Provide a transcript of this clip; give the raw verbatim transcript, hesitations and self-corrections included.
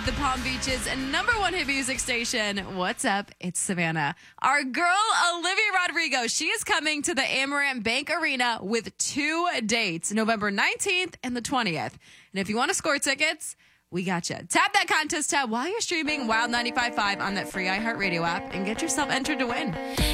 the Palm Beach's number one hit music station. What's up? It's Savannah. Our girl, Olivia Rodrigo, she is coming to the Amerant Bank Arena with two dates, November nineteenth and the twentieth. And if you want to score tickets, we got you. Tap that contest tab while you're streaming Wild ninety-five point five on that free iHeartRadio app and get yourself entered to win.